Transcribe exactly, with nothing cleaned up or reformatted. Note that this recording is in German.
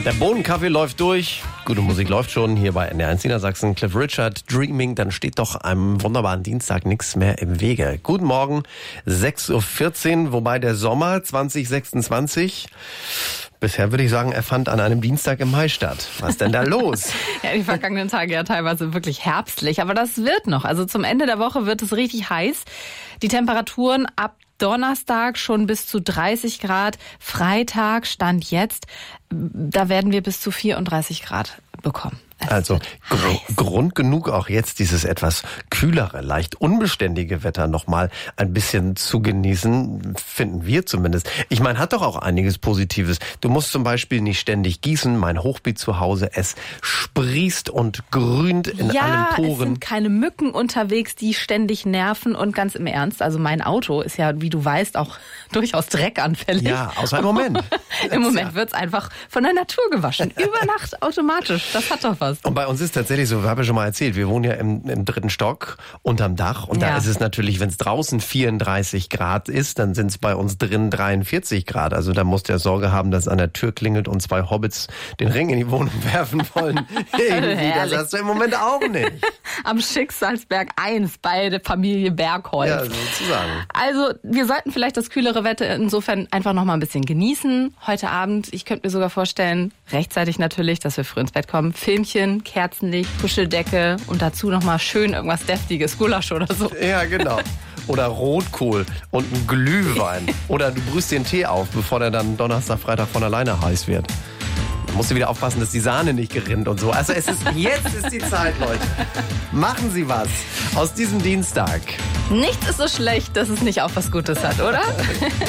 Der Bohnenkaffee läuft durch. Gute Musik läuft schon hier bei N D R eins Niedersachsen. Cliff Richard, Dreaming. Dann steht doch am wunderbaren Dienstag nichts mehr im Wege. Guten Morgen, sechs Uhr vierzehn, wobei der Sommer zwanzig sechsundzwanzig... Bisher würde ich sagen, er fand an einem Dienstag im Mai statt. Was ist denn da los? Ja, die vergangenen Tage ja teilweise wirklich herbstlich. Aber das wird noch. Also zum Ende der Woche wird es richtig heiß. Die Temperaturen ab Donnerstag schon bis zu dreißig Grad. Freitag, Stand jetzt, da werden wir bis zu vierunddreißig Grad bekommen. Es Also gr- Grund genug auch jetzt dieses etwas kühlere, leicht unbeständige Wetter noch mal ein bisschen zu genießen, finden wir zumindest. Ich meine, hat doch auch einiges Positives. Du musst zum Beispiel nicht ständig gießen. Mein Hochbeet zu Hause, es sprießt und grünt in ja, allen Poren. Es sind keine Mücken unterwegs, die ständig nerven. Und ganz im Ernst, also mein Auto ist ja, wie du weißt, auch durchaus dreckanfällig. Ja, außer im Moment. Im Moment wird's einfach von der Natur gewaschen. Über Nacht automatisch. Das hat doch was. Und bei uns ist tatsächlich so, wir haben ja schon mal erzählt, wir wohnen ja im, im dritten Stock unterm Dach. Und Ja. da ist es natürlich, wenn es draußen vierunddreißig Grad ist, dann sind es bei uns drin dreiundvierzig Grad. Also da musst du ja Sorge haben, dass an der Tür klingelt und zwei Hobbits den Ring in die Wohnung werfen wollen. Irgendwie, das Herrlich. hast du im Moment auch nicht. Am Schicksalsberg eins bei der Familie Bergholz. Ja, sozusagen. Also wir sollten vielleicht das kühlere Wetter insofern einfach noch mal ein bisschen genießen. Heute Abend, ich könnte mir sogar vorstellen, rechtzeitig natürlich, dass wir früh ins Bett kommen. Filmchen, Kerzenlicht, Kuscheldecke und dazu noch mal schön irgendwas Deftiges, Gulasch oder so. Ja, genau. Oder Rotkohl und ein Glühwein. Oder du brühst den Tee auf, bevor der dann Donnerstag, Freitag von alleine heiß wird. Da musst du wieder aufpassen, dass die Sahne nicht gerinnt und so. Also es ist, jetzt ist die Zeit, Leute. Machen Sie was aus diesem Dienstag. Nichts ist so schlecht, dass es nicht auch was Gutes hat, oder?